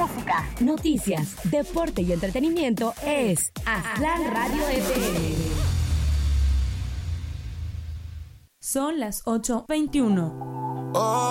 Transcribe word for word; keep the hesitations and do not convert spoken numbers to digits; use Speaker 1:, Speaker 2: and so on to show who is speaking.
Speaker 1: música, noticias, deporte y entretenimiento es Aztlán Radio F M.
Speaker 2: Son las ocho veintiuno.
Speaker 3: Oh.